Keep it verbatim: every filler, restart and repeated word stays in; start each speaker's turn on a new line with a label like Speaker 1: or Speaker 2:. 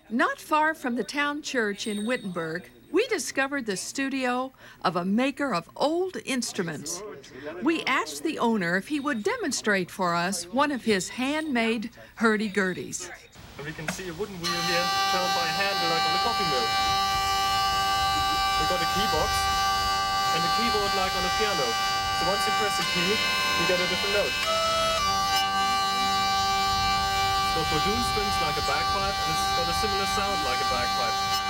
Speaker 1: Not far from the town church in Wittenberg, we discovered the studio of a maker of old instruments. We asked the owner if he would demonstrate for us one of his handmade hurdy-gurdies.
Speaker 2: And we can see a wooden wheel here turned by hand like on a coffee mill. We've got a key box and a keyboard like on a piano. So once you press a key, you get a different note. It's got Bodun strings like a bagpipe, and it's got a similar sound like a bagpipe.